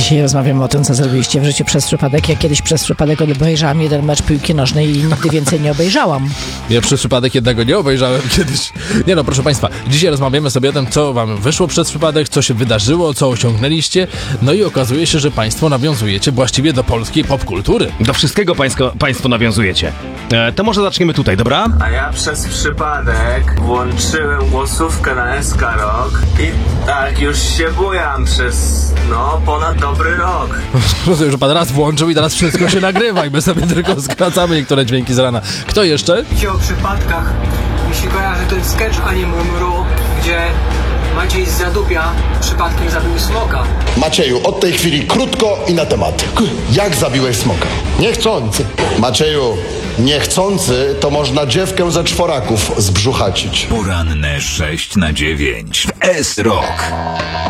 Dzisiaj rozmawiamy o tym, co zrobiliście w życiu przez przypadek. Ja kiedyś przez przypadek obejrzałam jeden mecz piłki nożnej i nigdy więcej nie obejrzałam. Ja przez przypadek jednego nie obejrzałem kiedyś. Nie no, proszę Państwa, dzisiaj rozmawiamy sobie o tym, co Wam wyszło przez przypadek, co się wydarzyło, co osiągnęliście. No i okazuje się, że Państwo nawiązujecie właściwie do polskiej popkultury. Do wszystkiego państwo nawiązujecie. To może zaczniemy tutaj, dobra? A ja przez przypadek włączyłem głosówkę na SK Rock i tak już się bujam przez, ponad dobry rok. Rozumiem, że Pan raz włączył i teraz wszystko się nagrywa i my sobie tylko skracamy niektóre dźwięki z rana. Kto jeszcze? Mówicie o przypadkach. Mi się kojarzy ten sketch Ani Murmuru, gdzie Maciej z Zadupia przypadkiem zabił smoka. Macieju, od tej chwili krótko i na temat. Jak zabiłeś smoka? Niechcący. Macieju, niechcący to można dziewkę ze czworaków zbrzuchacić. Poranne 6 na 9 w S-Rock.